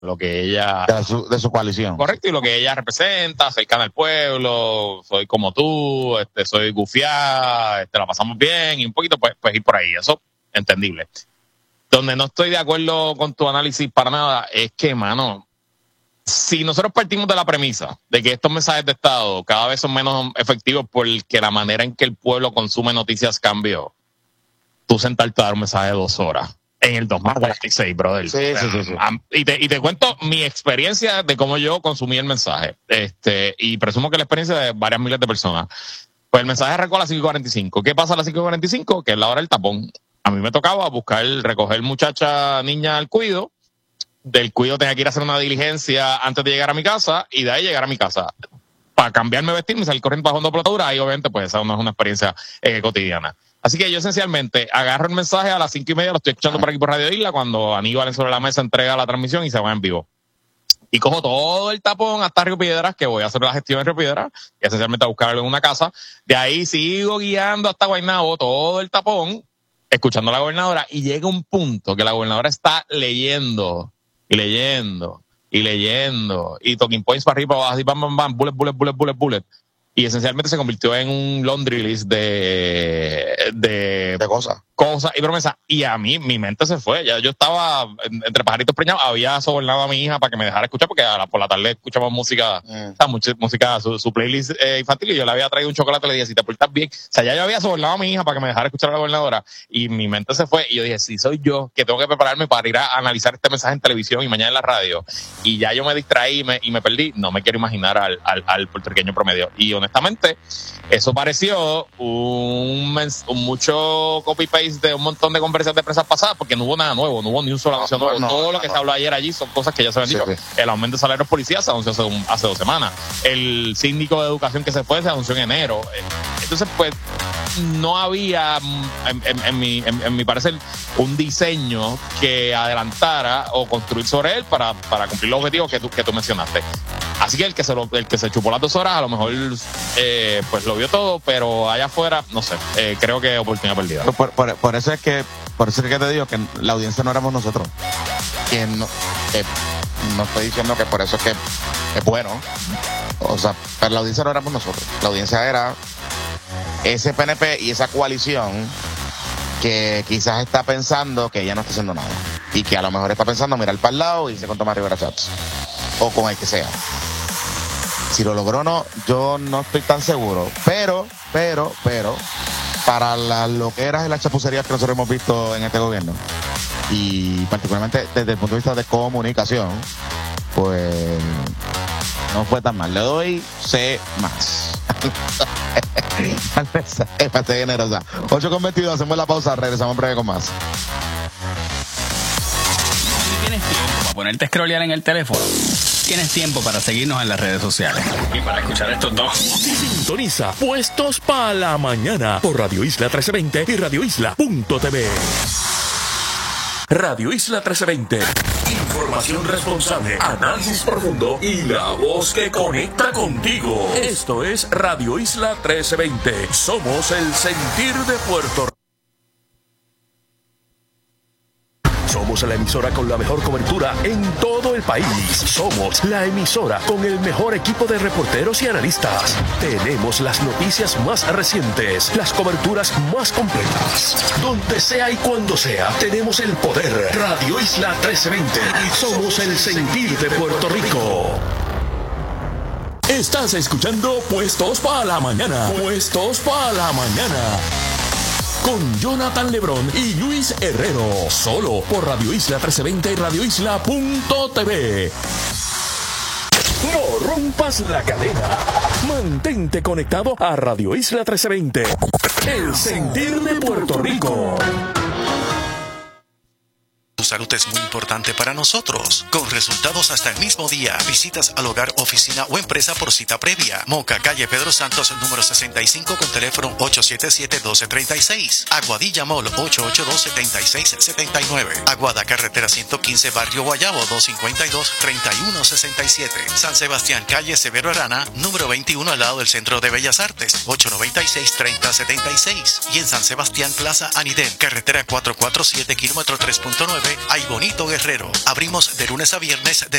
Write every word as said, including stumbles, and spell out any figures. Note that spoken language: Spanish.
lo que ella... De su, de su coalición. Correcto, y lo que ella representa, cercana al pueblo, soy como tú, este, soy gufiada, este, la pasamos bien, y un poquito, pues, pues ir por ahí, eso, entendible. Donde no estoy de acuerdo con tu análisis para nada es que, mano, si nosotros partimos de la premisa de que estos mensajes de Estado cada vez son menos efectivos porque la manera en que el pueblo consume noticias cambió, tú sentarte a dar un mensaje de dos horas en el dos mil cuarenta y seis, brother. Sí, sí, sí, sí. Y te, y te cuento mi experiencia de cómo yo consumí el mensaje. Este, y presumo que la experiencia de varias miles de personas. Pues el mensaje arrancó a las cinco y cuarenta y cinco. ¿Qué pasa a las cinco y cuarenta y cinco? Que es la hora del tapón. A mí me tocaba buscar, recoger muchacha, niña al cuido. Del cuido tenía que ir a hacer una diligencia antes de llegar a mi casa y de ahí llegar a mi casa. Para cambiarme, vestirme y salir corriendo bajando platadura. Y obviamente, pues esa no es una experiencia eh, cotidiana. Así que yo esencialmente agarro el mensaje a las cinco y media, lo estoy escuchando por aquí por Radio Isla, cuando Aníbal en Sobre la Mesa entrega la transmisión y se va en vivo. Y cojo todo el tapón hasta Río Piedras, que voy a hacer la gestión en Río Piedras, y esencialmente a buscarlo en una casa. De ahí sigo guiando hasta Guaynabo, todo el tapón, escuchando a la gobernadora, y llega un punto que la gobernadora está leyendo, y leyendo, y leyendo, y talking points para arriba, para abajo, así, bam, bam, bam, bullet, bullet, bullet, bullet, bullet. Y esencialmente se convirtió en un laundry list de de, de cosas cosas y promesas. Y a mí mi mente se fue. Ya yo estaba entre pajaritos preñados, había sobornado a mi hija para que me dejara escuchar, porque a la, por la tarde escuchamos música, mm. o sea, mucha, música su, su playlist eh, infantil, y yo le había traído un chocolate y le dije, si te portas bien. O sea, ya yo había sobornado a mi hija para que me dejara escuchar a la gobernadora, y mi mente se fue. Y yo dije, si soy yo que tengo que prepararme para ir a analizar este mensaje en televisión y mañana en la radio, y ya yo me distraí y me, y me perdí, no me quiero imaginar al, al, al puertorriqueño promedio. Y honestamente, eso pareció un, un mucho copy-paste de un montón de conferencias de prensa pasadas, porque no hubo nada nuevo, no hubo ni un solo anuncio nuevo. No, Todo no, lo que no. se habló ayer allí son cosas que ya se habían dicho. Sí, sí. El aumento de salarios policías se anunció hace, un, hace dos semanas. El síndico de educación que se fue se anunció en enero. Entonces, pues, no había, en, en, en, mi, en, en mi parecer, un diseño que adelantara o construir sobre él para, para cumplir los objetivos que tú, que tú mencionaste. Así que el que se lo, el que se chupó las dos horas, a lo mejor eh, pues lo vio todo, pero allá afuera, no sé, eh, creo que oportunidad perdida. Por, por, por eso es que, por eso es que te digo que la audiencia no éramos nosotros. Que no, que no estoy diciendo que por eso es que es bueno. O sea, pero la audiencia no éramos nosotros. La audiencia era ese P N P y esa coalición que quizás está pensando que ella no está haciendo nada. Y que a lo mejor está pensando mirar para el lado y irse con Tomás Rivera Chats. O con el que sea. Si lo logró o no, yo no estoy tan seguro. Pero, pero, pero, para las loqueras y las chapucerías que nosotros hemos visto en este gobierno, y particularmente desde el punto de vista de comunicación, pues no fue tan mal. Le doy C más. Es para ser generosa. ocho con veintidós, hacemos la pausa, regresamos breve con más. ¿Tienes tiempo para ponerte a scrollear en el teléfono? Tienes tiempo para seguirnos en las redes sociales y para escuchar estos dos. Sintoniza Puestos para la Mañana por Radio Isla trece veinte y radio isla punto t v. Radio Isla trece veinte. Información responsable, análisis profundo y la voz que conecta contigo. Esto es Radio Isla trece veinte. Somos el sentir de Puerto Rico. Somos la emisora con la mejor cobertura en todo el país. Somos la emisora con el mejor equipo de reporteros y analistas. Tenemos las noticias más recientes, las coberturas más completas. Donde sea y cuando sea, tenemos el poder. Radio Isla trece veinte. Somos el sentir de Puerto Rico. Estás escuchando Puestos para la Mañana. Puestos para la Mañana. Con Jonathan Lebrón y Luis Herrero. Solo por Radio Isla trece veinte y radio isla punto t v. No rompas la cadena. Mantente conectado a Radio Isla trece veinte. El sentir de Puerto Rico. Tu salud es muy importante para nosotros. Con resultados hasta el mismo día. Visitas al hogar, oficina o empresa por cita previa. Moca, calle Pedro Santos, número sesenta y cinco, con teléfono ocho siete siete, uno dos tres seis. Aguadilla Mall, ocho ocho dos, siete seis siete nueve. Aguada, carretera ciento quince, barrio Guayabo, doscientos cincuenta y dos, treinta y uno sesenta y siete. San Sebastián, calle Severo Arana, número veintiuno, al lado del Centro de Bellas Artes, ocho noventa y seis, treinta setenta y seis. Y en San Sebastián, Plaza Anidén, carretera cuatrocientos cuarenta y siete, kilómetro tres punto nueve, Ay Bonito Guerrero. Abrimos de lunes a viernes de